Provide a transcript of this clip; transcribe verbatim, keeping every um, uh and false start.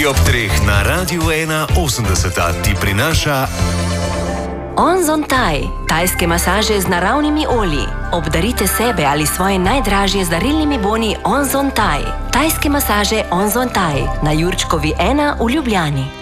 Ob treh na Radiu ena osemdeset ti prinaša Onzon Thai, tajske masaže z naravnimi olji. Obdarite sebe ali svoje najdražje z darilnimi boni Onzon Thai. Tajske masaže Onzon Thai na Jurčkovi ena v Ljubljani.